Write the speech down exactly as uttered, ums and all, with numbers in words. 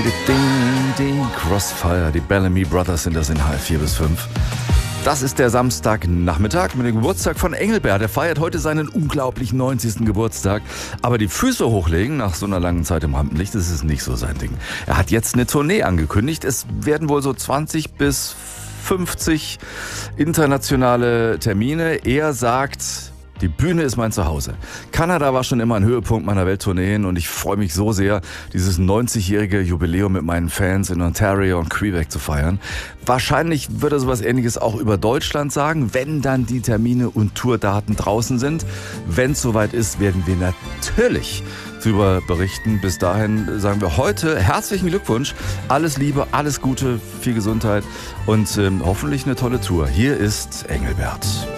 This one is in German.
Ding, ding, Crossfire, die Bellamy Brothers sind das in halb vier bis fünf. Das ist der Samstagnachmittag mit dem Geburtstag von Engelbert. Er feiert heute seinen unglaublich neunzigsten Geburtstag. Aber die Füße hochlegen nach so einer langen Zeit im Rampenlicht, das ist nicht so sein Ding. Er hat jetzt eine Tournee angekündigt. Es werden wohl so zwanzig bis fünfzig internationale Termine. Er sagt, die Bühne ist mein Zuhause. Kanada war schon immer ein Höhepunkt meiner Welttourneen und ich freue mich so sehr, dieses neunzigjährige Jubiläum mit meinen Fans in Ontario und Quebec zu feiern. Wahrscheinlich wird er sowas Ähnliches auch über Deutschland sagen, wenn dann die Termine und Tourdaten draußen sind. Wenn es soweit ist, werden wir natürlich darüber berichten. Bis dahin sagen wir heute herzlichen Glückwunsch, alles Liebe, alles Gute, viel Gesundheit und ähm, hoffentlich eine tolle Tour. Hier ist Engelbert.